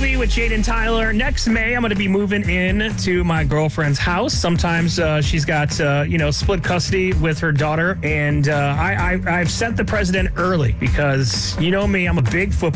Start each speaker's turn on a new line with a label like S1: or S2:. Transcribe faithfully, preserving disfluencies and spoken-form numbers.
S1: Toby with Jaden Tyler. Next May, I'm going to be moving in to my girlfriend's house. Sometimes uh, she's got, uh, you know, split custody with her daughter. And uh, I, I, I've sent the president early because, you know me, I'm a big football